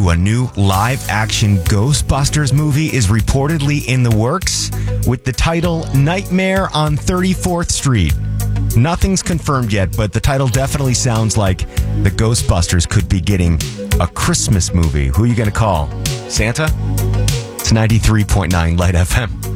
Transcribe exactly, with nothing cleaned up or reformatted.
you, a new live-action Ghostbusters movie is reportedly in the works with the title Nightmare on thirty-fourth Street. Nothing's confirmed yet, but the title definitely sounds like the Ghostbusters could be getting a Christmas movie. Who are you going to call? Santa? It's ninety-three point nine Light F M.